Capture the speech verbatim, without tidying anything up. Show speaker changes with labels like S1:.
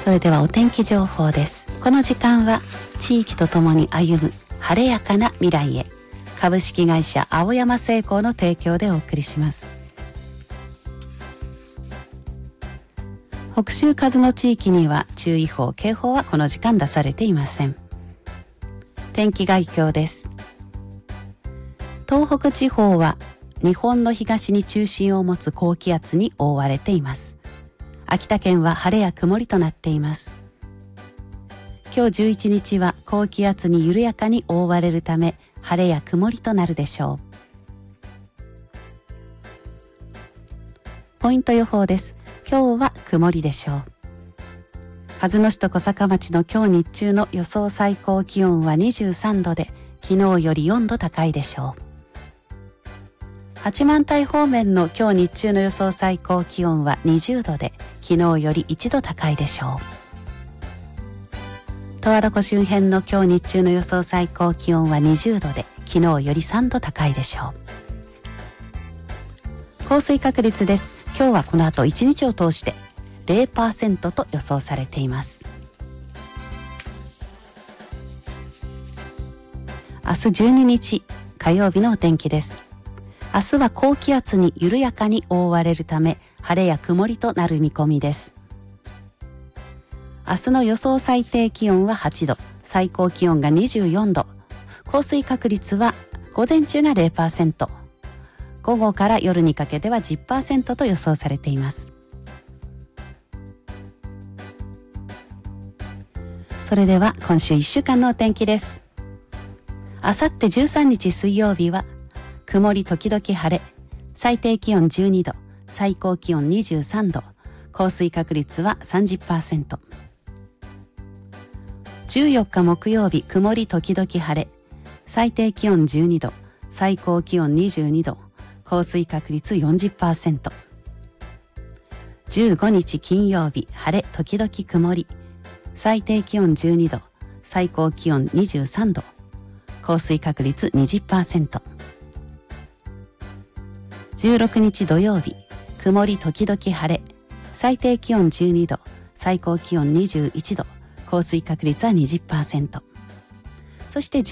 S1: それではお天気情報です。この時間は地域とともに歩む晴れやかな未来へ、株式会社青山製鋼の提供でお送りします。北州風の地域には注意報警報はこの時間出されていません。天気概況です。東北地方は日本の東に中心を持つ高気圧に覆われています。秋田県は晴れや曇りとなっています。今日じゅういちにちは高気圧に緩やかに覆われるため、晴れや曇りとなるでしょう。ポイント予報です。今日は曇りでしょう。鹿角市と小坂町の今日日中の予想最高気温はにじゅうさんどで、昨日よりよんど高いでしょう。八幡平方面の今日日中の予想最高気温はにじゅうどで、昨日よりいちど高いでしょう。十和田湖周辺の今日日中の予想最高気温はにじゅうどで、昨日よりさんど高いでしょう。降水確率です。今日はこの後いちにちを通して ゼロパーセント と予想されています。明日じゅうににち火曜日のお天気です。明日は高気圧に緩やかに覆われるため、晴れや曇りとなる見込みです。明日の予想最低気温ははちど、最高気温がにじゅうよんど、降水確率は午前中が ゼロパーセント、午後から夜にかけては じゅっパーセント と予想されています。それでは今週いっしゅうかんのお天気です。あさってじゅうさんにち水曜日は曇り時々晴れ、最低気温じゅうにど、最高気温にじゅうさんど、降水確率は さんじゅっパーセント。じゅうよっか木曜日、曇り時々晴れ、最低気温じゅうにど、最高気温にじゅうにど、降水確率 よんじゅっパーセント。じゅうごにち金曜日、晴れ時々曇り、最低気温じゅうにど、最高気温にじゅうさんど、降水確率 にじゅっパーセント。じゅうろくにち土曜日、曇り時々晴れ、最低気温じゅうにど、最高気温にじゅういちど、降水確率は にじゅっパーセント。そして